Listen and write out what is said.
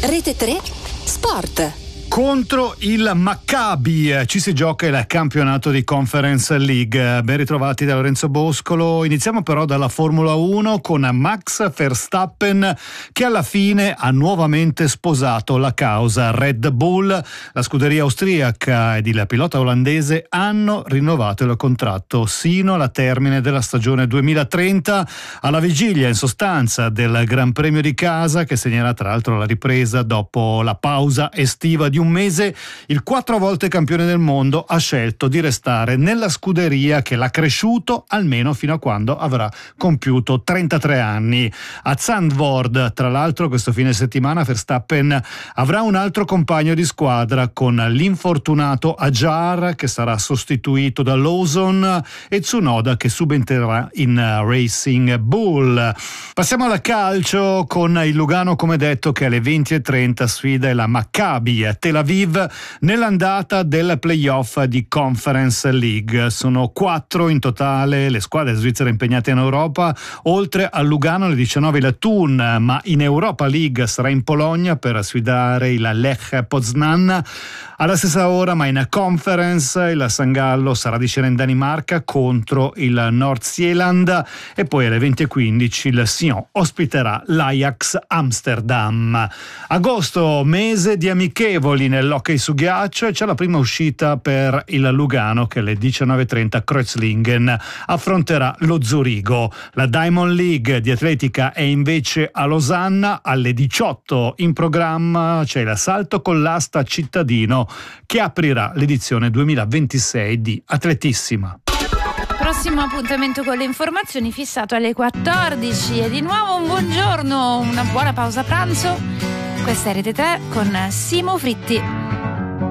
Rete 3 Sport. Contro il Maccabi ci si gioca il campionato di Conference League. Ben ritrovati da Lorenzo Boscolo. Iniziamo però dalla Formula 1 con Max Verstappen, che alla fine ha nuovamente sposato la causa Red Bull. La scuderia austriaca ed il pilota olandese hanno rinnovato il contratto sino alla termine della stagione 2030, alla vigilia in sostanza del Gran Premio di casa, che segnerà tra l'altro la ripresa dopo la pausa estiva di un mese. Il 4 volte campione del mondo ha scelto di restare nella scuderia che l'ha cresciuto almeno fino a quando avrà compiuto 33 anni. A Zandvoort, tra l'altro, questo fine settimana Verstappen avrà un altro compagno di squadra con l'infortunato Hadjar, che sarà sostituito da Lawson, e Tsunoda, che subentrerà in Racing Bull. Passiamo al calcio con il Lugano, come detto, che alle 20:30 sfida la Maccabi Tel Aviv nell'andata del playoff di Conference League. Sono 4 in totale le squadre svizzere impegnate in Europa, oltre al Lugano alle 19 il Thun, ma in Europa League sarà in Polonia per sfidare il Lech Poznan. Alla stessa ora, ma in Conference, il San Gallo sarà di scena in Danimarca contro il North Zealand, e poi alle 20:15 il Sion ospiterà l'Ajax Amsterdam. Agosto, mese di amichevoli nell'hockey su ghiaccio, e c'è la prima uscita per il Lugano, che alle 19:30 Kreuzlingen affronterà lo Zurigo. La Diamond League di atletica è invece a Losanna. Alle 18 in programma c'è il salto con l'asta cittadino, che aprirà l'edizione 2026 di Atletissima. Prossimo appuntamento con le informazioni fissato alle 14, e di nuovo un buongiorno, una buona pausa pranzo. Questa è Rete 3 con Simo Fritti.